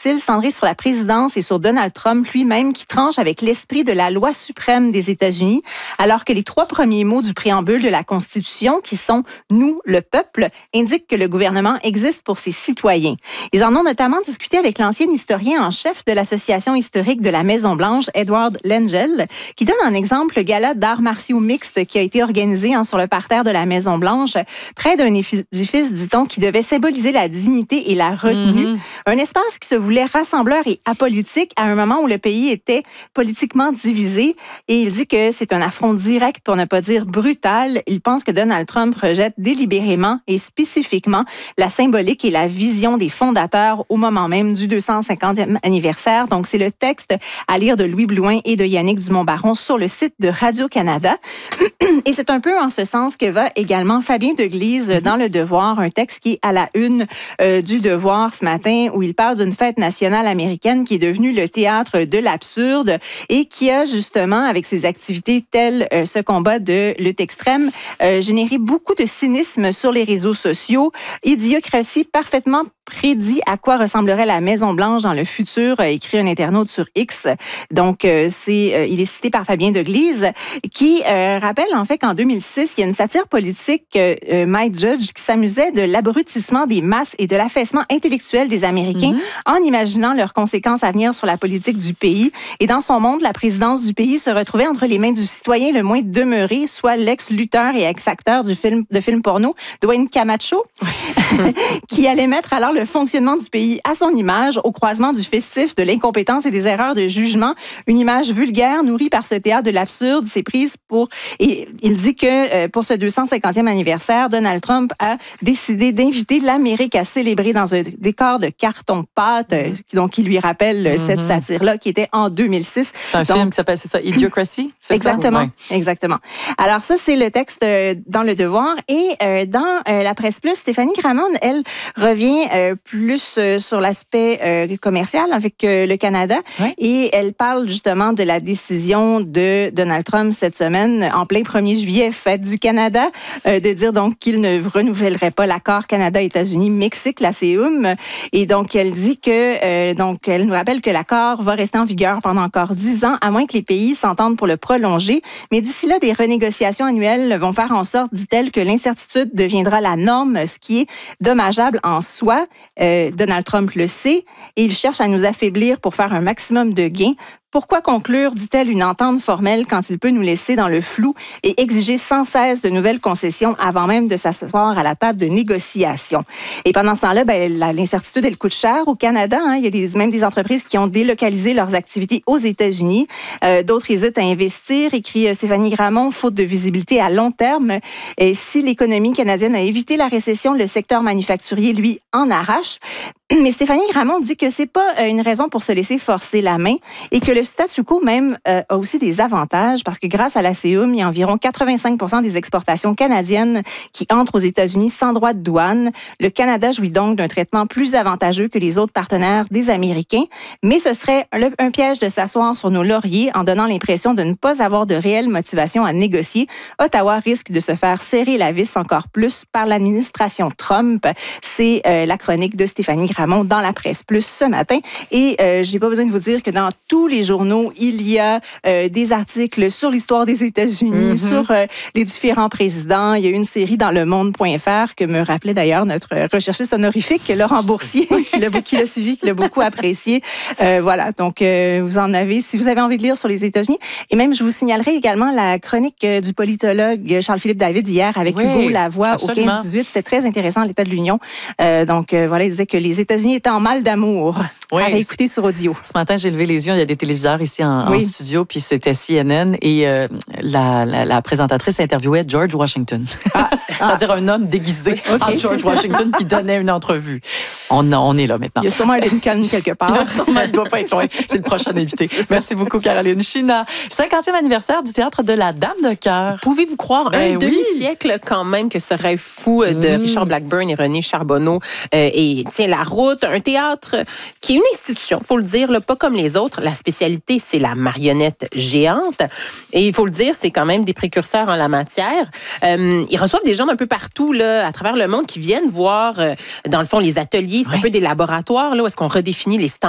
dit-il, cendré sur la présidence et sur Donald Trump lui-même, qui tranche avec l'esprit de la loi suprême des États-Unis, alors que les 3 premiers mots du préambule de la Constitution, qui sont « nous, le peuple », indiquent que le gouvernement existe pour ses citoyens. Ils en ont notamment discuté avec l'ancien historien en chef de l'Association historique de la Maison-Blanche, Edward Lengel, qui donne en exemple le gala d'arts martiaux mixtes qui a été organisé sur le parterre de la Maison-Blanche, près d'un édifice, dit-on, qui devait symboliser la dignité et la retenue. Un espace qui se voulait rassembleur et apolitique à un moment où le pays était politiquement divisé. Et il dit que c'est un affront direct, pour ne pas dire brutal. Il pense que Donald Trump rejette délibérément et spécifiquement la symbolique et la vision des fondateurs au moment même du 250e anniversaire. Donc, c'est le texte à lire de Louis Blouin et de Yannick Dumont-Baron sur le site de Radio-Canada. Et c'est un peu en ce sens que va également Fabien Deglise dans Le Devoir, un texte qui est à la une du Devoir ce matin, où il parle d'une fête nationale américaine qui est devenue le théâtre de l'absurde et qui a justement, avec ses activités telles ce combat de lutte extrême, généré beaucoup de cynisme sur les réseaux sociaux. Idiocratie parfaitement prédit à quoi ressemblerait la Maison-Blanche dans le futur, écrit un internaute sur X. Donc, il est cité par Fabien Deglise, qui rappelle en fait qu'en 2006, il y a une satire politique, Mike Judge, qui s'amusait de l'abrutissement des masses et de l'affaissement intellectuel des Américains en imaginant leurs conséquences à venir sur la politique du pays. Et dans son monde, la présidence du pays se retrouvait entre les mains du citoyen le moins demeuré, soit l'ex-lutteur et ex-acteur de film porno, Dwayne Camacho, qui allait mettre alors le fonctionnement du pays à son image, au croisement du festif, de l'incompétence et des erreurs de jugement. Une image vulgaire nourrie par ce théâtre de l'absurde s'est prise pour... Et il dit que pour ce 250e anniversaire, Donald Trump a décidé d'inviter l'Amérique à célébrer dans un décor de carton-pâte, donc qui lui rappelle cette satire-là, qui était en 2006. C'est un film qui s'appelle, c'est ça, Idiocracy? C'est exactement, ça? Ouais. Exactement. Alors ça, c'est le texte dans Le Devoir. Et dans la Presse Plus, Stéphanie Gramont, elle, revient plus sur l'aspect commercial avec le Canada. Ouais. Et elle parle justement de la décision de Donald Trump cette semaine, en plein 1er juillet, fête du Canada, de dire donc qu'il ne renouvellerait pas l'accord Canada-États-Unis-Mexique, la CEUM. Et donc, elle dit que, donc, elle nous rappelle que l'accord va rester en vigueur pendant encore 10 ans, à moins que les pays s'entendent pour le prolonger. Mais d'ici là, des renégociations annuelles vont faire en sorte, dit-elle, que l'incertitude deviendra la norme, ce qui est dommageable en soi. Donald Trump le sait et il cherche à nous affaiblir pour faire un maximum de gains. Pourquoi conclure, dit-elle, une entente formelle quand il peut nous laisser dans le flou et exiger sans cesse de nouvelles concessions avant même de s'asseoir à la table de négociation? Et pendant ce temps-là, l'incertitude, elle coûte cher au Canada. Il y a même des entreprises qui ont délocalisé leurs activités aux États-Unis. D'autres hésitent à investir, écrit Stéphanie Gramont, faute de visibilité à long terme. Et si l'économie canadienne a évité la récession, le secteur manufacturier, lui, en arrache. Mais Stéphanie Gramont dit que c'est pas une raison pour se laisser forcer la main et que le statu quo même a aussi des avantages parce que grâce à la CEUM, il y a environ 85% des exportations canadiennes qui entrent aux États-Unis sans droit de douane. Le Canada jouit donc d'un traitement plus avantageux que les autres partenaires des Américains, mais ce serait un piège de s'asseoir sur nos lauriers en donnant l'impression de ne pas avoir de réelle motivation à négocier. Ottawa risque de se faire serrer la vis encore plus par l'administration Trump. C'est la chronique de Stéphanie Gramont dans la Presse Plus ce matin. Et j'ai pas besoin de vous dire que dans tous les journaux, il y a des articles sur l'histoire des États-Unis, sur les différents présidents. Il y a une série dans le monde.fr que me rappelait d'ailleurs notre recherchiste honorifique, Laurent Boursier, qui l'a suivi, qui l'a beaucoup apprécié. Voilà, donc vous en avez, si vous avez envie de lire sur les États-Unis. Et même, je vous signalerai également la chronique du politologue Charles-Philippe David hier avec Hugo Lavoie absolument. Au 15-18. C'était très intéressant, l'État de l'Union. Donc voilà, il disait que les États-Unis étaient en mal d'amour. À réécouter sur audio. Ce matin, j'ai levé les yeux. Il y a des téléviseurs ici en studio, puis c'était CNN. Et la présentatrice interviewait George Washington. C'est-à-dire un homme déguisé en George Washington qui donnait une entrevue. On est là maintenant. Il y a sûrement un Lincoln quelque part. Il ne doit pas être loin. C'est le prochain invité. Merci beaucoup, Caroline China. 50e anniversaire du Théâtre de la Dame de Cœur. Pouvez-vous croire un demi-siècle quand même que ce rêve fou de Richard Blackburn et René Charbonneau et tient la route. Un théâtre qui est une institution, il faut le dire, là, pas comme les autres. La spécialité, c'est la marionnette géante. Et il faut le dire, c'est quand même des précurseurs en la matière. Ils reçoivent des gens d'un peu partout là, à travers le monde qui viennent voir, dans le fond, les ateliers. C'est un peu des laboratoires là, où est-ce qu'on redéfinit les standards